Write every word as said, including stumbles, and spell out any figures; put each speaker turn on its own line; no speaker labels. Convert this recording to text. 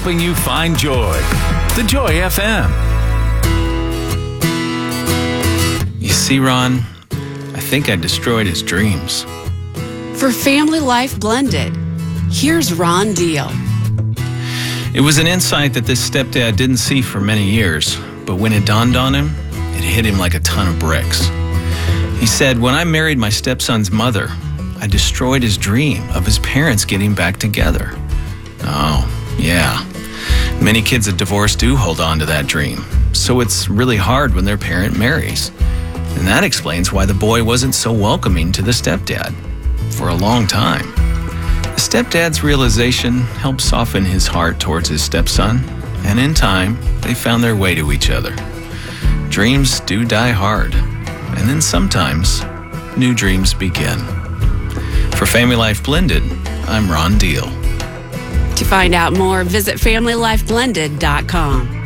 helping you find joy. The Joy F M. You see, Ron, I think I destroyed his dreams.
For Family Life Blended, here's Ron Deal.
It was an insight that this stepdad didn't see for many years, but when it dawned on him, it hit him like a ton of bricks. He said, when I married my stepson's mother, I destroyed his dream of his parents getting back together. Oh, yeah. Many kids at divorce do hold on to that dream, so it's really hard when their parent marries. And that explains why the boy wasn't so welcoming to the stepdad for a long time. The stepdad's realization helped soften his heart towards his stepson, and in time, they found their way to each other. Dreams do die hard, and then sometimes, new dreams begin. For Family Life Blended, I'm Ron Deal.
To find out more, visit family life blended dot com.